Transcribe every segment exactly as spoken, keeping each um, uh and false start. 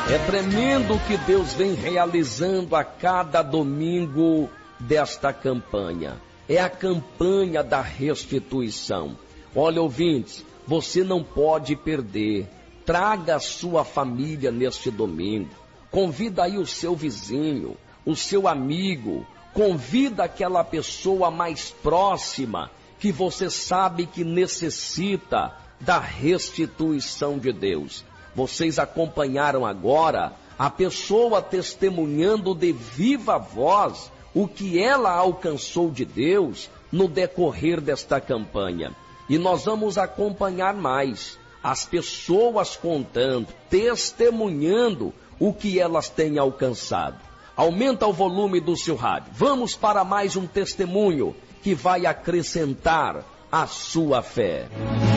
É tremendo o que Deus vem realizando a cada domingo desta campanha. É a campanha da restituição. Olha, ouvintes, você não pode perder. Traga a sua família neste domingo. Convida aí o seu vizinho, o seu amigo. Convida aquela pessoa mais próxima que você sabe que necessita da restituição de Deus. Vocês acompanharam agora a pessoa testemunhando de viva voz o que ela alcançou de Deus no decorrer desta campanha. E nós vamos acompanhar mais as pessoas contando, testemunhando o que elas têm alcançado. Aumenta o volume do seu rádio. Vamos para mais um testemunho que vai acrescentar a sua fé.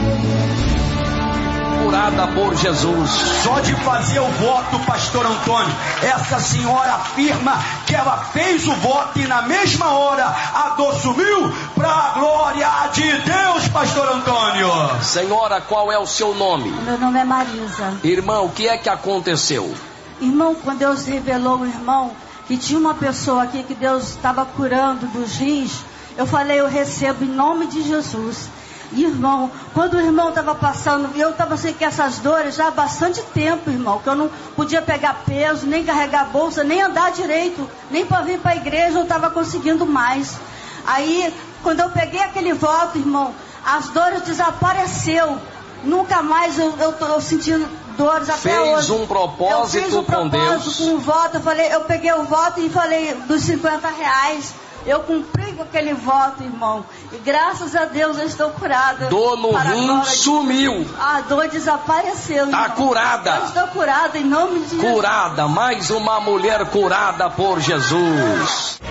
Curada por Jesus. Só de fazer o voto, pastor Antônio, essa senhora afirma que ela fez o voto e na mesma hora a dor sumiu para a glória de Deus, pastor Antônio. Senhora, qual é o seu nome? Meu nome é Marisa. Irmão, o que é que aconteceu? Irmão, quando Deus revelou o irmão que tinha uma pessoa aqui que Deus estava curando dos rins, eu falei, eu recebo em nome de Jesus. Irmão, quando o irmão estava passando, eu estava assim com essas dores já há bastante tempo, irmão, que eu não podia pegar peso, nem carregar bolsa, nem andar direito, nem para vir para a igreja eu estava conseguindo mais. Aí, quando eu peguei aquele voto, irmão, as dores desapareceu. Nunca mais eu estou sentindo dores até Fez hoje. um propósito, eu fiz um com propósito Deus. com um voto, eu, falei, eu peguei o voto e falei dos cinquenta reais. Eu cumpri com aquele voto, irmão. E graças a Deus eu estou curada. Dor no rim sumiu. De... A dor desapareceu. Está irmão. curada. Eu estou curada em nome de Jesus. Curada, mais uma mulher curada por Jesus.